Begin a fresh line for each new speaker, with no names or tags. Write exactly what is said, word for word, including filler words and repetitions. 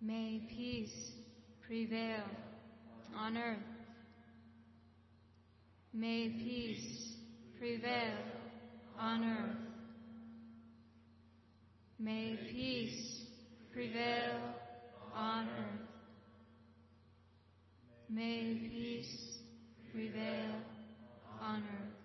May peace prevail on earth. May peace prevail on earth. May peace prevail on earth. May peace prevail on earth.